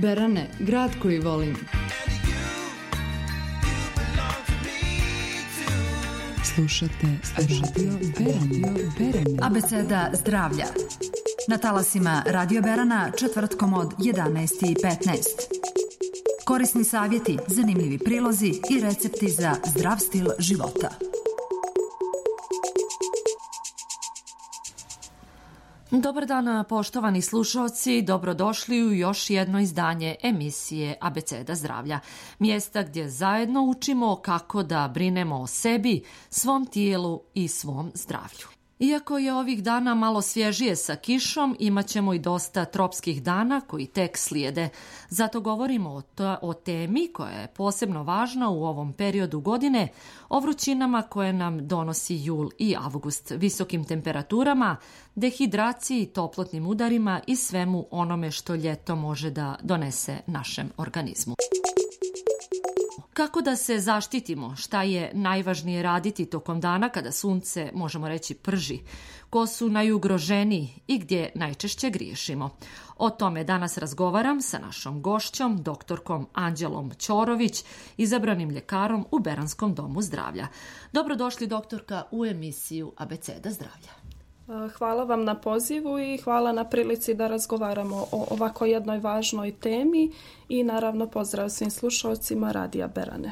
Berane, grad koji volim. Slušate Radio Berane. Abeceda zdravlja. Na talasima Radio Berana četvrtkom od 11:15. Korisni savjeti, zanimljivi prilozi i recepti za zdrav stil života. Dobar dan, poštovani slušalci, dobrodošli u još jedno izdanje emisije Abeceda zdravlja. Mjesta gdje zajedno učimo kako da brinemo o sebi, svom tijelu i svom zdravlju. Iako je ovih dana malo svježije sa kišom, imat ćemo i dosta tropskih dana koji tek slijede. Zato govorimo o temi koja je posebno važna u ovom periodu godine, o vrućinama koje nam donosi jul i avgust, visokim temperaturama, dehidraciji, toplotnim udarima i svemu onome što ljeto može da donese našem organizmu. Kako da se zaštitimo? Šta je najvažnije raditi tokom dana kada sunce, možemo reći, prži? Ko su najugroženiji i gdje najčešće griješimo? O tome danas razgovaram sa našom gošćom, doktorkom Anđelom Ćorović, izabranim ljekarom u Beranskom domu zdravlja. Dobrodošli, doktorka, u emisiju Abeceda zdravlja. Hvala vam na pozivu i hvala na prilici da razgovaramo o ovako jednoj važnoj temi i naravno pozdrav svim slušalcima Radija Berane.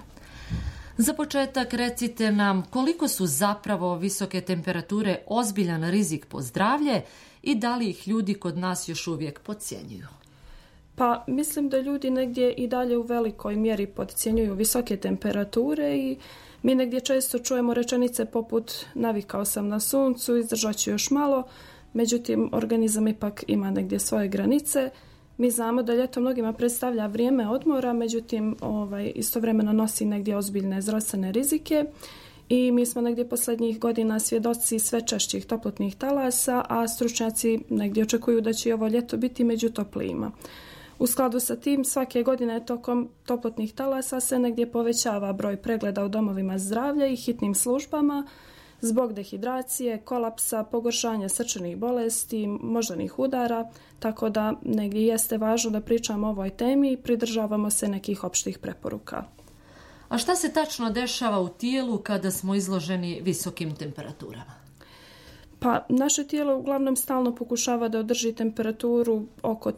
Za početak recite nam koliko su zapravo visoke temperature ozbiljan rizik po zdravlje i da li ih ljudi kod nas još uvijek podcjenjuju? Pa mislim da ljudi negdje i dalje u velikoj mjeri podcjenjuju visoke temperature i mi negdje često čujemo rečenice poput navikao sam na suncu, izdržat ću još malo, međutim organizam ipak ima negdje svoje granice. Mi znamo da ljeto mnogima predstavlja vrijeme odmora, međutim istovremeno nosi negdje ozbiljne zdravstvene rizike i mi smo negdje posljednjih godina svjedoci sve češćih toplotnih talasa, a stručnjaci negdje očekuju da će i ovo ljeto biti među toplijima. U skladu sa tim, svake godine tokom toplotnih talasa se negdje povećava broj pregleda u domovima zdravlja i hitnim službama zbog dehidracije, kolapsa, pogoršanja srčanih bolesti, moždanih udara, tako da negdje jeste važno da pričamo o ovoj temi i pridržavamo se nekih opštih preporuka. A šta se tačno dešava u tijelu kada smo izloženi visokim temperaturama? Pa naše tijelo uglavnom stalno pokušava da održi temperaturu oko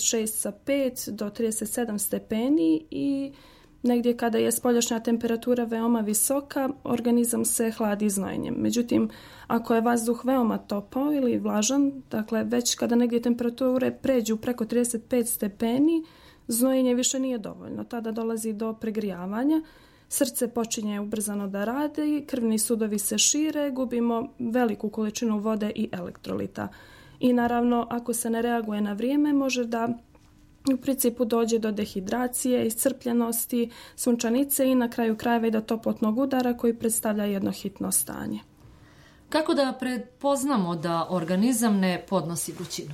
36,5 do 37 stepeni i negdje kada je spoljašnja temperatura veoma visoka, organizam se hladi znojenjem. Međutim, ako je vazduh veoma topao ili vlažan, dakle već kada negdje temperature pređu preko 35 stepeni, znojenje više nije dovoljno. Tada dolazi do pregrijavanja. Srce počinje ubrzano da rade i krvni sudovi se šire, gubimo veliku količinu vode i elektrolita. I naravno, ako se ne reaguje na vrijeme, može da u principu dođe do dehidracije, iscrpljenosti, sunčanice i na kraju krajeva i do toplotnog udara koji predstavlja jedno hitno stanje. Kako da prepoznamo da organizam ne podnosi vrućinu?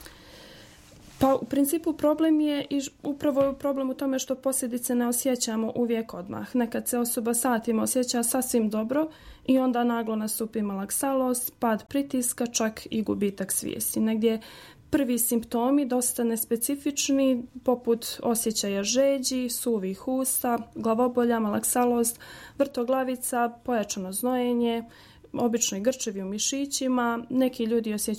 Pa u principu problem je i upravo je problem u tome što posljedice ne osjećamo uvijek odmah. Nekad se osoba satima osjeća sasvim dobro i onda naglo nastupi malaksalost, pad pritiska, čak i gubitak svijesti. Negdje prvi simptomi dosta nespecifični, poput osjećaja žeđi, suvih usta, glavobolja, malaksalost, vrtoglavica, pojačano znojenje, obično i grčevi u mišićima. Neki ljudi osjećaju